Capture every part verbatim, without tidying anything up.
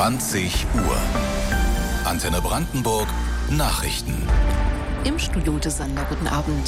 zwanzig Uhr. Antenne Brandenburg Nachrichten. Im Studio des Sander, guten Abend.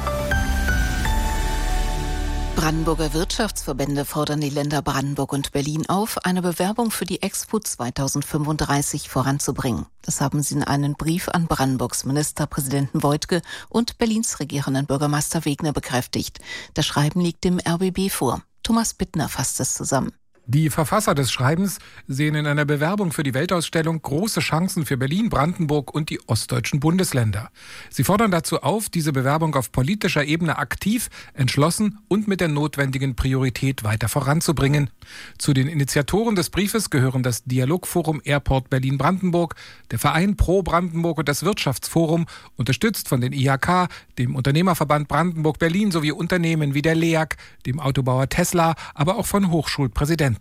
Brandenburger Wirtschaftsverbände fordern die Länder Brandenburg und Berlin auf, eine Bewerbung für die Expo zweitausendfünfunddreißig voranzubringen. Das haben sie in einem Brief an Brandenburgs Ministerpräsidenten Woidke und Berlins regierenden Bürgermeister Wegner bekräftigt. Das Schreiben liegt dem R B B vor. Thomas Bittner fasst es zusammen. Die Verfasser des Schreibens sehen in einer Bewerbung für die Weltausstellung große Chancen für Berlin, Brandenburg und die ostdeutschen Bundesländer. Sie fordern dazu auf, diese Bewerbung auf politischer Ebene aktiv, entschlossen und mit der notwendigen Priorität weiter voranzubringen. Zu den Initiatoren des Briefes gehören das Dialogforum Airport Berlin-Brandenburg, der Verein Pro Brandenburg und das Wirtschaftsforum, unterstützt von den I H K, dem Unternehmerverband Brandenburg-Berlin sowie Unternehmen wie der L E A G, dem Autobauer Tesla, aber auch von Hochschulpräsidenten.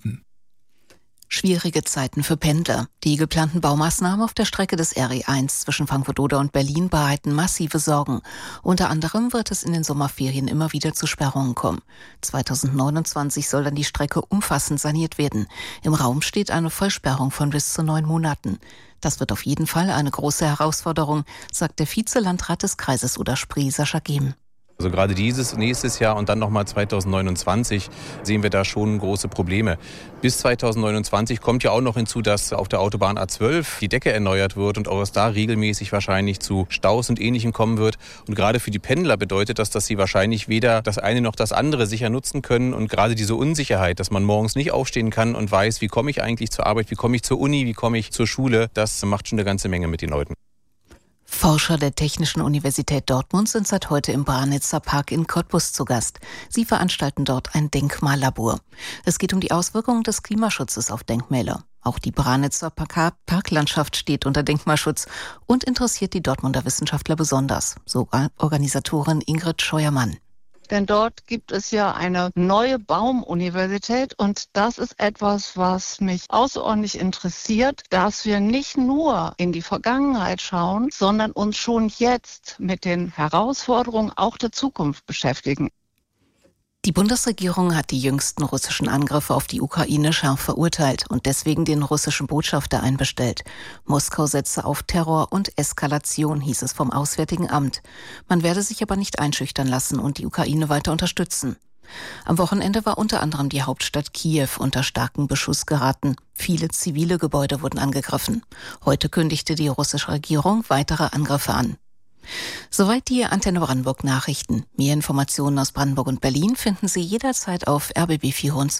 Schwierige Zeiten für Pendler. Die geplanten Baumaßnahmen auf der Strecke des R E eins zwischen Frankfurt-Oder und Berlin bereiten massive Sorgen. Unter anderem wird es in den Sommerferien immer wieder zu Sperrungen kommen. zweitausendneunundzwanzig soll dann die Strecke umfassend saniert werden. Im Raum steht eine Vollsperrung von bis zu neun Monaten. Das wird auf jeden Fall eine große Herausforderung, sagt der Vizelandrat des Kreises Oder-Spree, Sascha Gehm. Also gerade dieses nächstes Jahr und dann nochmal zweitausendneunundzwanzig sehen wir da schon große Probleme. Bis zweitausendneunundzwanzig kommt ja auch noch hinzu, dass auf der Autobahn A zwölf die Decke erneuert wird und auch es da regelmäßig wahrscheinlich zu Staus und Ähnlichem kommen wird. Und gerade für die Pendler bedeutet das, dass sie wahrscheinlich weder das eine noch das andere sicher nutzen können. Und gerade diese Unsicherheit, dass man morgens nicht aufstehen kann und weiß, wie komme ich eigentlich zur Arbeit, wie komme ich zur Uni, wie komme ich zur Schule, das macht schon eine ganze Menge mit den Leuten. Forscher der Technischen Universität Dortmund sind seit heute im Branitzer Park in Cottbus zu Gast. Sie veranstalten dort ein Denkmallabor. Es geht um die Auswirkungen des Klimaschutzes auf Denkmäler. Auch die Branitzer Park- Parklandschaft steht unter Denkmalschutz und interessiert die Dortmunder Wissenschaftler besonders, so Organisatorin Ingrid Scheuermann. Denn dort gibt es ja eine neue Baumuniversität und das ist etwas, was mich außerordentlich interessiert, dass wir nicht nur in die Vergangenheit schauen, sondern uns schon jetzt mit den Herausforderungen auch der Zukunft beschäftigen. Die Bundesregierung hat die jüngsten russischen Angriffe auf die Ukraine scharf verurteilt und deswegen den russischen Botschafter einbestellt. Moskau setze auf Terror und Eskalation, hieß es vom Auswärtigen Amt. Man werde sich aber nicht einschüchtern lassen und die Ukraine weiter unterstützen. Am Wochenende war unter anderem die Hauptstadt Kiew unter starken Beschuss geraten. Viele zivile Gebäude wurden angegriffen. Heute kündigte die russische Regierung weitere Angriffe an. Soweit die Antenne Brandenburg Nachrichten. Mehr Informationen aus Brandenburg und Berlin finden Sie jederzeit auf R B B vierundzwanzig.